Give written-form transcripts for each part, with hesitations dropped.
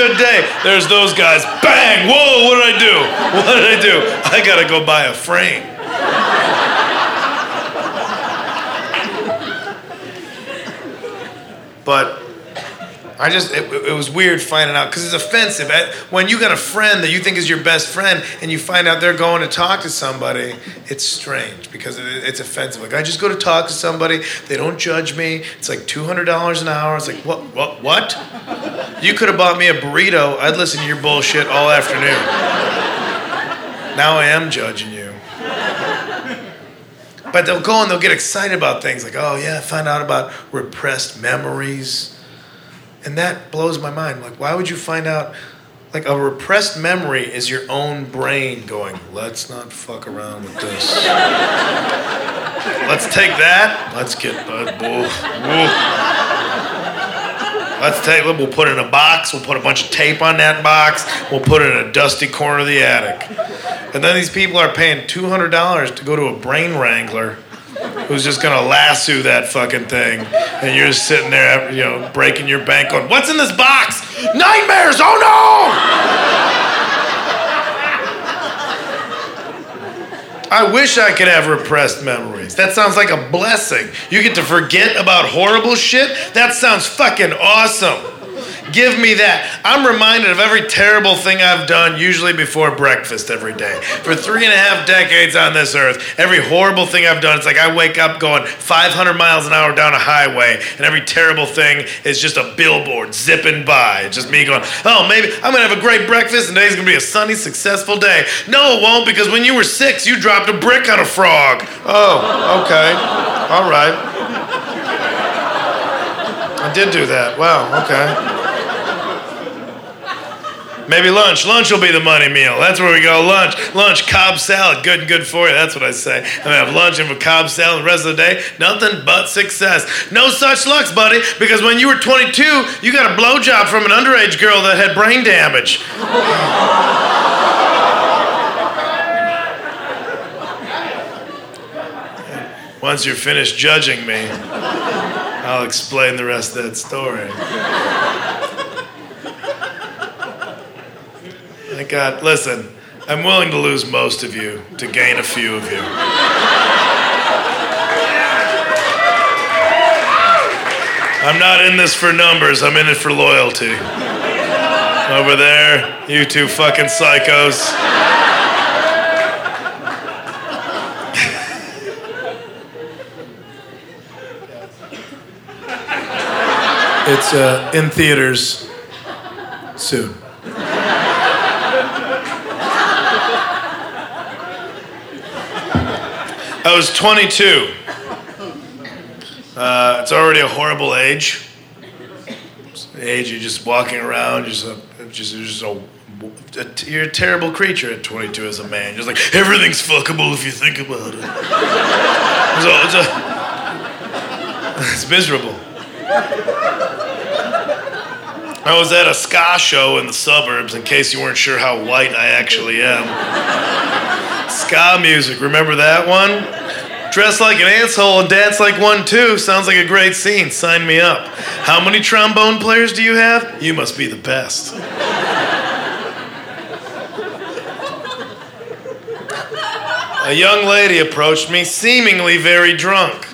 good day. There's those guys. Bang! Whoa, what did I do? What did I do? I gotta go buy a frame. But it was weird finding out, because it's offensive. When you got a friend that you think is your best friend and you find out they're going to talk to somebody, it's strange because it's offensive. Like, I just go to talk to somebody, they don't judge me, it's like $200 an hour. It's like, what? You could have bought me a burrito, I'd listen to your bullshit all afternoon. Now I am judging you. But they'll go and they'll get excited about things like, oh yeah, I found out about repressed memories. And that blows my mind. Like, why would you find out? Like, a repressed memory is your own brain going, let's not fuck around with this. Let's take that. Let's get, we'll put it in a box. We'll put a bunch of tape on that box. We'll put it in a dusty corner of the attic. And then these people are paying $200 to go to a brain wrangler who's just gonna lasso that fucking thing, and you're just sitting there, breaking your bank going, what's in this box? Nightmares, oh no! I wish I could have repressed memories. That sounds like a blessing. You get to forget about horrible shit? That sounds fucking awesome. Give me that. I'm reminded of every terrible thing I've done, usually before breakfast every day. For 3.5 decades on this earth, every horrible thing I've done, it's like I wake up going 500 miles an hour down a highway, and every terrible thing is just a billboard zipping by. It's just me going, oh, maybe I'm going to have a great breakfast, and today's going to be a sunny, successful day. No, it won't, because when you were 6, you dropped a brick on a frog. Oh, okay. All right. I did do that. Wow, okay. Maybe lunch. Lunch will be the money meal. That's where we go. Lunch, Cobb salad. Good for you. That's what I say. I'm going to have lunch and a Cobb salad the rest of the day. Nothing but success. No such luck, buddy, because when you were 22, you got a blowjob from an underage girl that had brain damage. Once you're finished judging me, I'll explain the rest of that story. Thank God. Listen, I'm willing to lose most of you to gain a few of you. I'm not in this for numbers, I'm in it for loyalty. Over there, you two fucking psychos. It's in theaters soon. I was 22. It's already a horrible age. It's the age you're just walking around, you're a terrible creature at 22 as a man. Just like, everything's fuckable if you think about it. It's miserable. I was at a ska show in the suburbs, in case you weren't sure how white I actually am. Ska music, remember that one? Dress like an asshole and dance like one too. Sounds like a great scene. Sign me up. How many trombone players do you have? You must be the best. A young lady approached me, seemingly very drunk.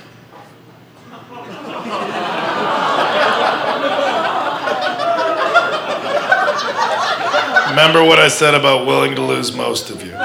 Remember what I said about willing to lose most of you.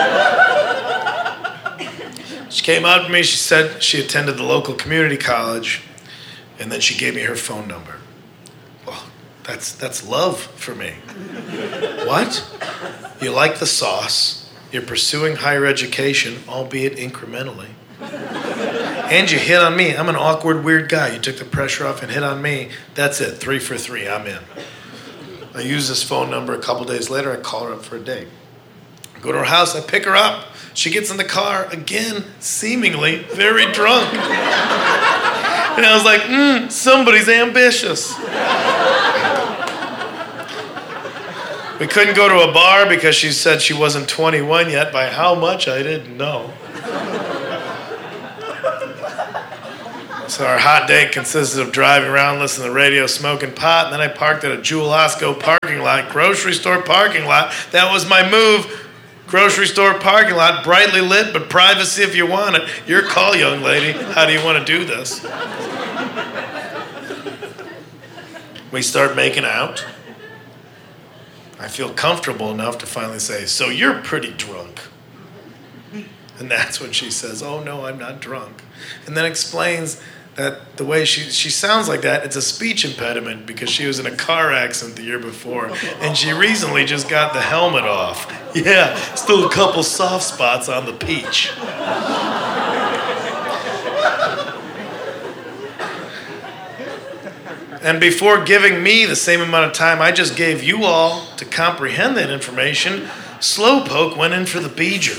She came out to me, she said she attended the local community college, and then she gave me her phone number. Well, that's love for me. What? You like the sauce, you're pursuing higher education, albeit incrementally. And you hit on me. I'm an awkward, weird guy. You took the pressure off and hit on me. That's it, 3 for 3, I'm in. I use this phone number. A couple days later, I call her up for a date. I go to her house, I pick her up. She gets in the car, again, seemingly very drunk. And I was like, somebody's ambitious. We couldn't go to a bar because she said she wasn't 21 yet. By how much, I didn't know. I So our hot date consisted of driving around, listening to the radio, smoking pot, and then I parked at a Jewel Osco parking lot, grocery store parking lot. That was my move. Grocery store parking lot, brightly lit, but privacy if you want it. Your call, young lady. How do you want to do this? We start making out. I feel comfortable enough to finally say, so you're pretty drunk. And that's when she says, oh no, I'm not drunk. And then explains that the way she sounds like that, it's a speech impediment because she was in a car accident the year before and she recently just got the helmet off. Yeah, still a couple soft spots on the peach. And before giving me the same amount of time I just gave you all to comprehend that information, Slowpoke went in for the beeger.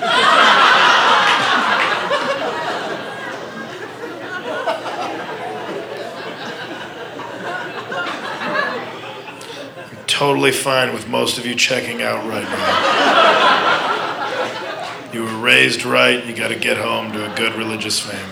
I'm totally fine with most of you checking out right now. You were raised right, you gotta get home to a good religious family.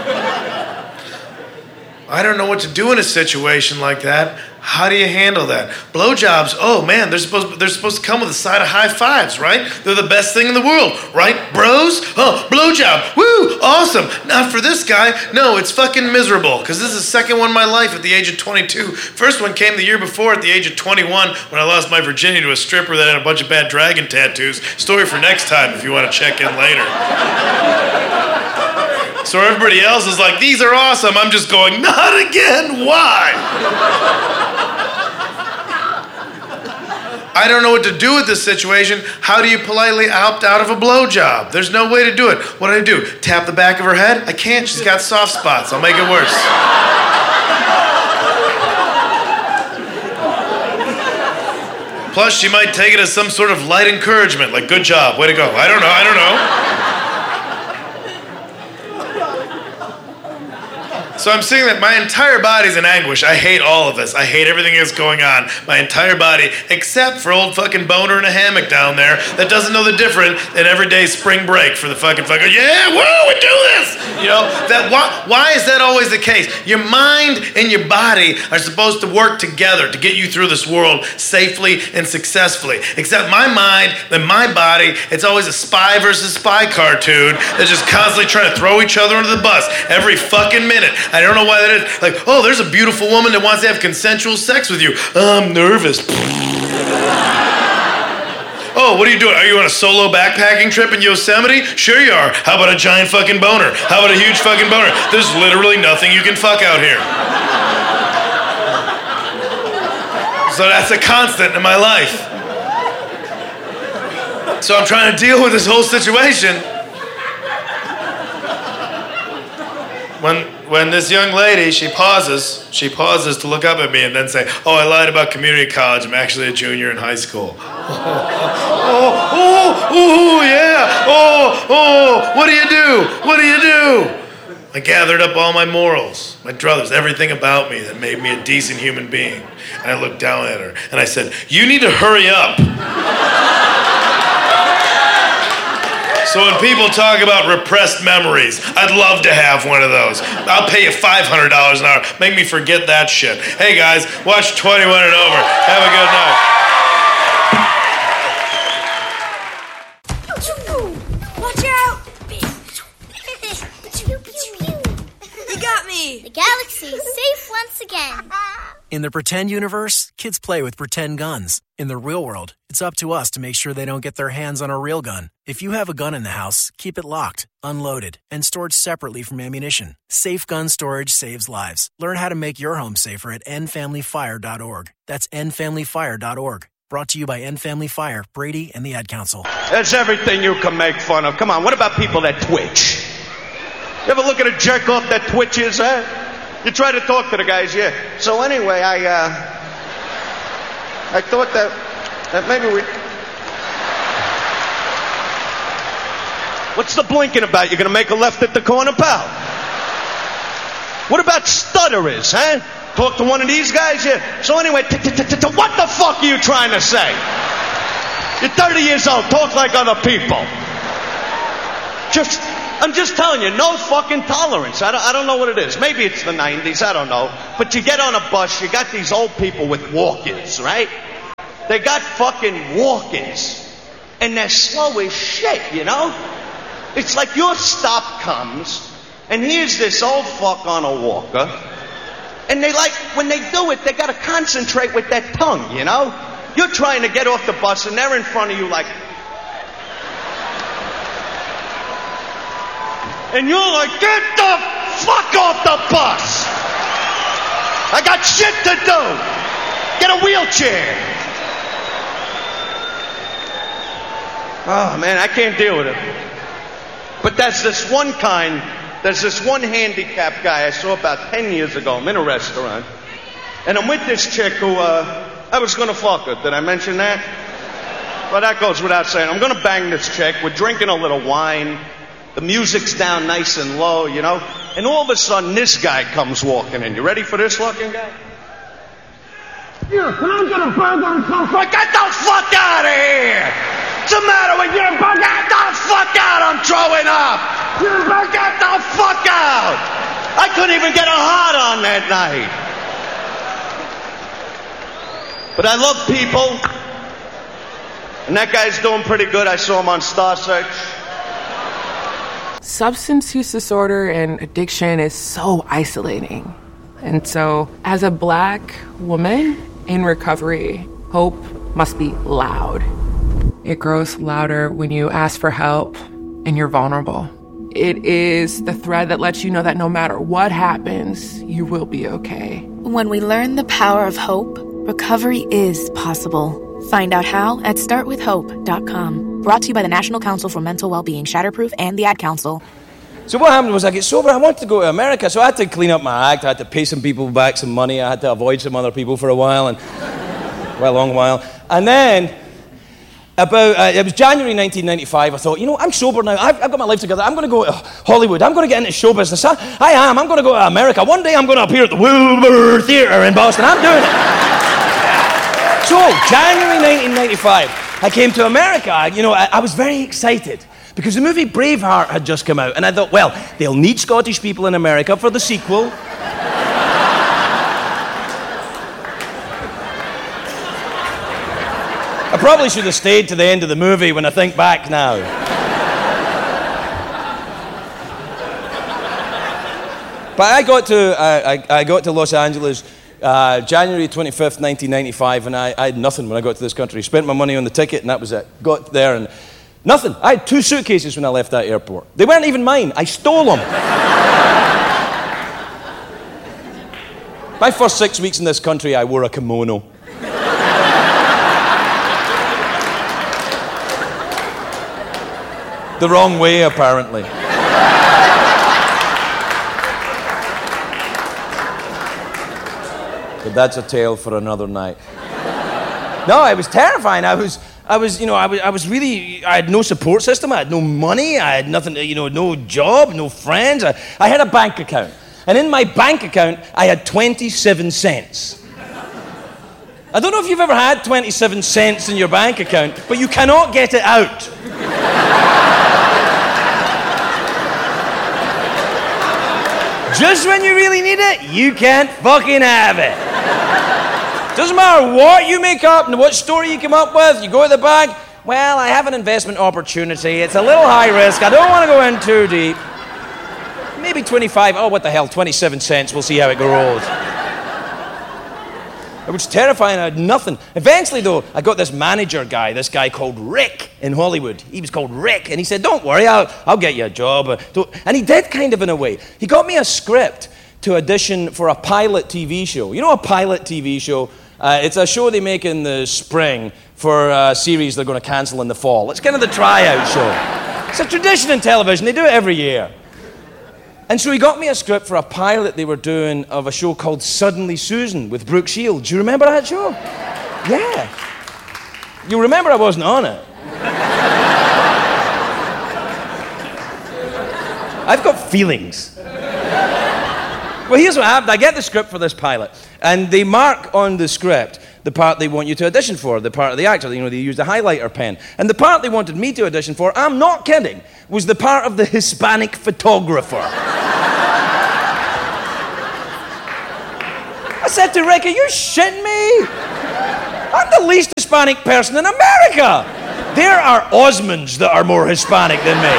I don't know what to do in a situation like that. How do you handle that? Blowjobs, oh man, they're supposed to come with a side of high fives, right? They're the best thing in the world, right, bros? Oh, blowjob, woo, awesome. Not for this guy. No, it's fucking miserable, because this is the second one in my life at the age of 22. First one came the year before at the age of 21 when I lost my virginity to a stripper that had a bunch of bad dragon tattoos. Story for next time if you want to check in later. So everybody else is like, these are awesome. I'm just going, not again, why? I don't know what to do with this situation. How do you politely opt out of a blowjob? There's no way to do it. What do I do? Tap the back of her head? I can't. She's got soft spots. I'll make it worse. Plus, she might take it as some sort of light encouragement, like, good job, way to go. I don't know. So I'm seeing that my entire body's in anguish. I hate all of this. I hate everything that's going on. My entire body, except for old fucking boner in a hammock down there that doesn't know the difference in everyday spring break for the fucking, yeah, woo, we do this! You know, why is that always the case? Your mind and your body are supposed to work together to get you through this world safely and successfully. Except my mind and my body, it's always a spy versus spy cartoon that's just constantly trying to throw each other under the bus every fucking minute. I don't know why that is. Like, oh, there's a beautiful woman that wants to have consensual sex with you. I'm nervous. Oh, what are you doing? Are you on a solo backpacking trip in Yosemite? Sure you are. How about a giant fucking boner? How about a huge fucking boner? There's literally nothing you can fuck out here. So that's a constant in my life. So I'm trying to deal with this whole situation. When this young lady, she pauses to look up at me and then say, oh, I lied about community college. I'm actually a junior in high school. Yeah. What do you do? What do you do? I gathered up all my morals, my druthers, everything about me that made me a decent human being. And I looked down at her and I said, you need to hurry up. So when people talk about repressed memories, I'd love to have one of those. I'll pay you $500 an hour. Make me forget that shit. Hey guys, watch 21 and Over. Have a good night. Watch out! You got me! The galaxy is safe once again. In the pretend universe, kids play with pretend guns. In the real world, it's up to us to make sure they don't get their hands on a real gun. If you have a gun in the house, keep it locked, unloaded, and stored separately from ammunition. Safe gun storage saves lives. Learn how to make your home safer at endfamilyfire.org. That's endfamilyfire.org. Brought to you by End Family Fire, Brady, and the Ad Council. There's everything you can make fun of. Come on, what about people that twitch? You ever look at a jerk off that twitches, huh? You try to talk to the guys, yeah. So anyway, I thought that maybe we... What's the blinking about? You're going to make a left at the corner, pal? What about stutterers, huh? Talk to one of these guys, yeah. So anyway, what the fuck are you trying to say? You're 30 years old. Talk like other people. Just... I'm just telling you, no fucking tolerance. I don't know what it is. Maybe it's the 90s, I don't know. But you get on a bus, you got these old people with walk-ins, right? They got fucking walk-ins. And they're slow as shit, you know? It's like your stop comes, and here's this old fuck on a walker. And they when they do it, they gotta concentrate with their tongue, you know? You're trying to get off the bus, and they're in front of you like... And you're like, get the fuck off the bus! I got shit to do! Get a wheelchair! Oh man, I can't deal with it. But there's this one handicapped guy I saw about 10 years ago. I'm in a restaurant. And I'm with this chick who, I was gonna fuck her. Did I mention that? Well, that goes without saying. I'm gonna bang this chick. We're drinking a little wine. The music's down nice and low, you know? And all of a sudden, this guy comes walking in. You ready for this fucking guy? Yeah, can I get a burger and some fuck? Get the fuck out of here! What's the matter with you? Get the fuck out! I'm throwing up! Get the fuck out! I couldn't even get a hard on that night. But I love people. And that guy's doing pretty good. I saw him on Star Search. Substance use disorder and addiction is so isolating. And so, as a Black woman in recovery, hope must be loud. It grows louder when you ask for help and you're vulnerable. It is the thread that lets you know that no matter what happens, you will be okay. When we learn the power of hope, recovery is possible. Find out how at startwithhope.com. Brought to you by the National Council for Mental Wellbeing, Shatterproof, and the Ad Council. So what happened was I get sober. I wanted to go to America, so I had to clean up my act. I had to pay some people back some money. I had to avoid some other people for a while, and well, a long while. And then, it was January 1995. I thought, you know, I'm sober now. I've got my life together. I'm going to go to Hollywood. I'm going to get into show business. I am. I'm going to go to America. One day I'm going to appear at the Wilbur Theatre in Boston. I'm doing it. So, January 1995, I came to America. You know, I was very excited because the movie Braveheart had just come out, and I thought, well, they'll need Scottish people in America for the sequel. I probably should have stayed to the end of the movie when I think back now. But I got to Los Angeles January 25th, 1995, and I had nothing when I got to this country. Spent my money on the ticket, and that was it. Got there, and nothing. I had 2 suitcases when I left that airport. They weren't even mine. I stole them. My first 6 weeks in this country, I wore a kimono. The wrong way, apparently. But that's a tale for another night. No, it was terrifying. I was really, I had no support system. I had no money. I had nothing, no job, no friends. I had a bank account. And in my bank account, I had 27 cents. I don't know if you've ever had 27 cents in your bank account, but you cannot get it out. Just when you really need it, you can't fucking have it. Doesn't matter what you make up and what story you come up with, you go to the bank, well, I have an investment opportunity, it's a little high risk, I don't want to go in too deep. Maybe 25, oh what the hell, 27 cents, we'll see how it goes. It was terrifying, I had nothing. Eventually though, I got this manager guy, this guy called Rick in Hollywood. He was called Rick, and he said, don't worry, I'll get you a job. And he did kind of in a way. He got me a script to audition for a pilot TV show. You know a pilot TV show? It's a show they make in the spring for a series they're going to cancel in the fall. It's kind of the tryout show. It's a tradition in television, they do it every year. And so he got me a script for a pilot they were doing of a show called Suddenly Susan with Brooke Shields. Do you remember that show? Yeah. You remember I wasn't on it. I've got feelings. Well, here's what happened. I get the script for this pilot, and they mark on the script the part they want you to audition for, the part of the actor. They use the highlighter pen. And the part they wanted me to audition for, I'm not kidding, was the part of the Hispanic photographer. I said to Rick, are you shitting me? I'm the least Hispanic person in America. There are Osmonds that are more Hispanic than me.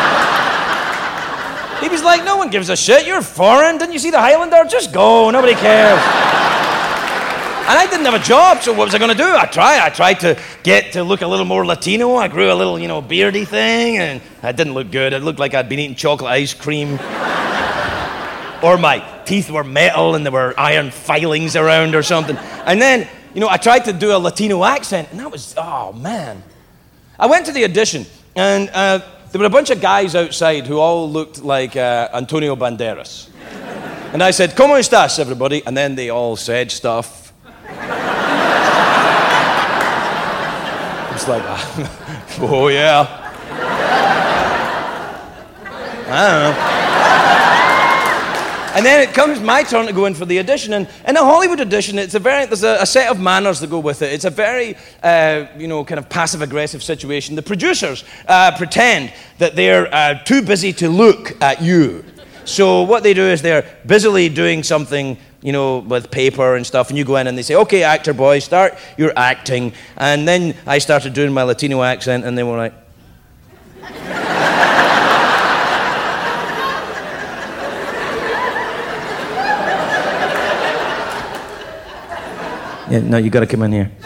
He was like, no one gives a shit. You're foreign. Didn't you see the Highlander? Just go. Nobody cares. And I didn't have a job, so what was I going to do? I tried to get to look a little more Latino. I grew a little, beardy thing, and it didn't look good. It looked like I'd been eating chocolate ice cream. Or my teeth were metal and there were iron filings around or something. And then, I tried to do a Latino accent, and that was, oh, man. I went to the audition, and there were a bunch of guys outside who all looked like Antonio Banderas. And I said, ¿Cómo estás, everybody? And then they all said stuff. It's like, oh, yeah. I don't know. And then it comes my turn to go in for the audition. And in a Hollywood audition, there's a set of manners that go with it. It's a very, kind of passive-aggressive situation. The producers pretend that they're too busy to look at you. So what they do is they're busily doing something, with paper and stuff, and you go in and they say, okay, actor boy, start your acting. And then I started doing my Latino accent, and they were like... Yeah, no, you gotta come in here.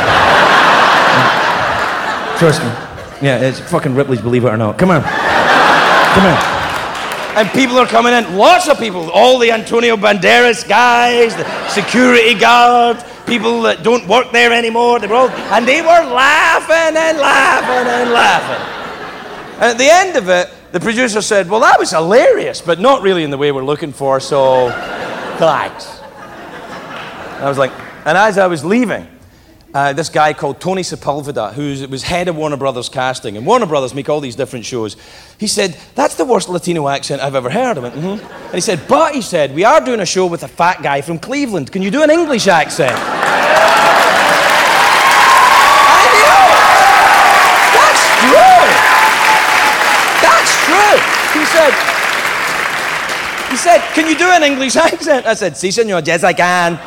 Trust me. Yeah, it's fucking Ripley's Believe It or Not. Come on. Come on. And people are coming in, lots of people, all the Antonio Banderas guys, the security guards, people that don't work there anymore, they were laughing and laughing and laughing. And at the end of it, the producer said, well, that was hilarious, but not really in the way we're looking for, so thanks. And I was like, and as I was leaving, this guy called Tony Sepulveda, who was head of Warner Brothers casting, and Warner Brothers make all these different shows, he said, that's the worst Latino accent I've ever heard. I went, mm-hmm. And he said, but, he said, we are doing a show with a fat guy from Cleveland. Can you do an English accent? I knew. That's true. That's true. He said, can you do an English accent? I said, si, senor, yes, I can.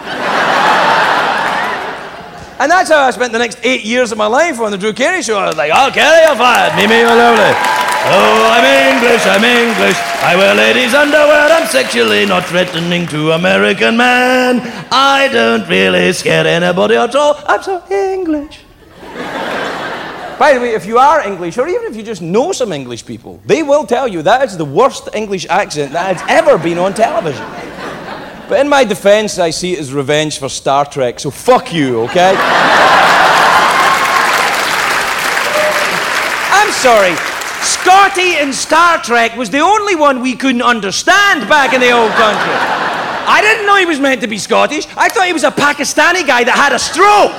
And that's how I spent the next 8 years of my life on the Drew Carey Show. I was like, oh, Carey, you're fired. Me, you're lovely. Oh, I'm English. I wear ladies' underwear. I'm sexually not threatening to American man. I don't really scare anybody at all. I'm so English. By the way, if you are English, or even if you just know some English people, they will tell you that is the worst English accent that has ever been on television. But in my defense, I see it as revenge for Star Trek, so fuck you, okay? I'm sorry. Scotty in Star Trek was the only one we couldn't understand back in the old country. I didn't know he was meant to be Scottish. I thought he was a Pakistani guy that had a stroke.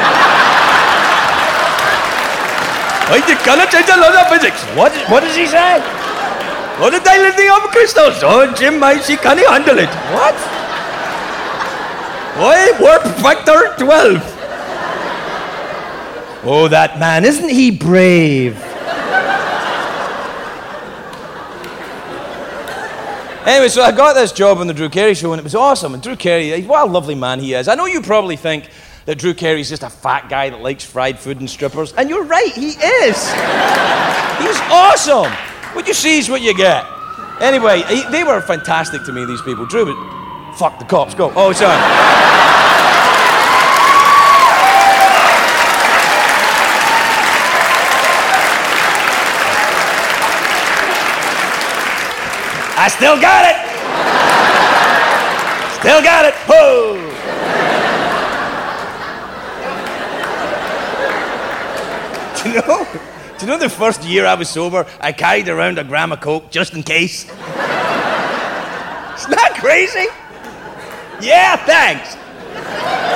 You cannot change the laws of physics. What does he say? What did I live of crystals? Oh, Jim, she can't handle it. What? Why, warp factor 12. Oh, that man, isn't he brave? Anyway, so I got this job on the Drew Carey Show, and it was awesome. And Drew Carey, what a lovely man he is. I know you probably think that Drew Carey's just a fat guy that likes fried food and strippers. And you're right, he is. He's awesome. What you see is what you get. Anyway, they were fantastic to me, these people. Drew, but fuck the cops, go. Oh, sorry. I still got it. Still got it. Whoa. Do you know the first year I was sober, I carried around a gram of coke just in case? Isn't that crazy? Yeah, thanks.